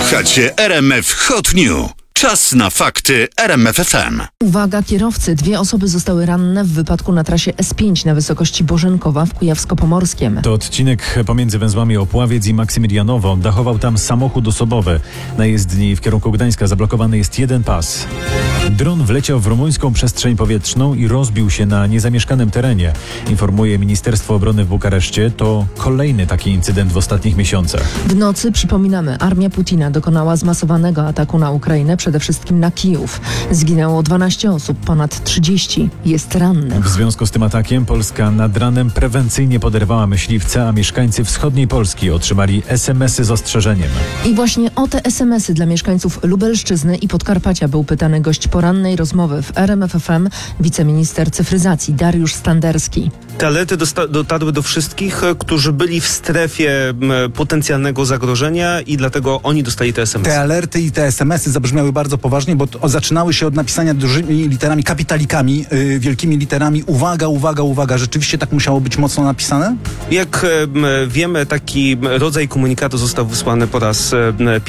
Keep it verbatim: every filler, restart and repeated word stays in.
Słuchacie R M F Hot News. Czas na fakty R M F F M. Uwaga kierowcy, dwie osoby zostały ranne w wypadku na trasie S pięć na wysokości Bożenkowa w Kujawsko-Pomorskiem. To odcinek pomiędzy węzłami Opławiec i Maksymilianowo. Dachował tam samochód osobowy. Na jezdni w kierunku Gdańska zablokowany jest jeden pas. Dron wleciał w rumuńską przestrzeń powietrzną i rozbił się na niezamieszkanym terenie. Informuje Ministerstwo Obrony w Bukareszcie. To kolejny taki incydent w ostatnich miesiącach. W nocy, przypominamy, armia Putina dokonała zmasowanego ataku na Ukrainę, przede wszystkim na Kijów. Zginęło dwanaście osób, ponad trzydzieści jest rannych. W związku z tym atakiem Polska nad ranem prewencyjnie poderwała myśliwce, a mieszkańcy wschodniej Polski otrzymali es em esy z ostrzeżeniem. I właśnie o te es em esy dla mieszkańców Lubelszczyzny i Podkarpacia był pytany gość porannej rozmowy w R M F F M, wiceminister cyfryzacji Dariusz Standerski. Te alerty dosta- dotarły do wszystkich, którzy byli w strefie m, potencjalnego zagrożenia i dlatego oni dostali te es em esy. Te alerty i te es em esy zabrzmiały bardzo poważnie, bo to zaczynały się od napisania dużymi literami, kapitalikami, yy, wielkimi literami. Uwaga, uwaga, uwaga. Rzeczywiście tak musiało być mocno napisane? Jak m, wiemy, taki rodzaj komunikatu został wysłany po raz m,